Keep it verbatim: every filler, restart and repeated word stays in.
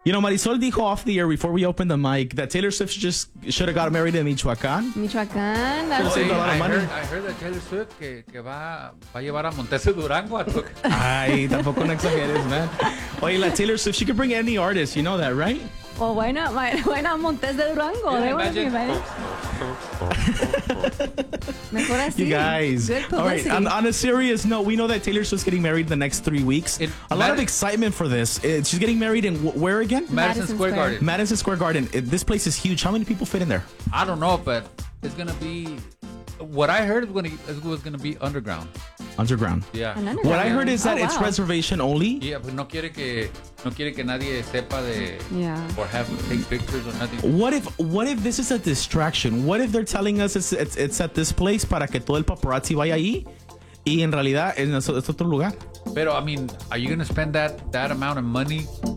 You know, Marisol dijo off the air before we opened the mic that Taylor Swift just should have got married in Michoacán. Michoacán. Should've saved a lot of I money. heard, I heard that Taylor Swift que, que va, va a llevar a Montese Durango a tocar. Ay, tampoco no exageres, man. Oye, la Taylor Swift, she could bring any artist. You know that, right? Well, why not? Why, why not Montes de Durango? Yeah, They want to be imagine. invited. Mejor así. You guys. Good All right, publicity. on, on a serious note, we know that Taylor Swift's getting married in the next three weeks. It- a lot Mad- of excitement for this. Uh, she's getting married in wh- where again? Madison, Madison Square Square. Garden. Madison Square Garden. Uh, This place is huge. How many people fit in there? I don't know, but it's gonna be. What I heard is gonna it was gonna be underground. Underground. Yeah. An underground. What I heard is that Oh, it's wow. reservation only. Yeah, but no quiere que no quiere que nadie sepa de Yeah. or have take pictures or nothing. What if what if this is a distraction? What if they're telling us it's, it's, it's at this place para que todo el paparazzi vaya ahí y en realidad es, es otro lugar? Pero I mean, are you gonna spend that that amount of money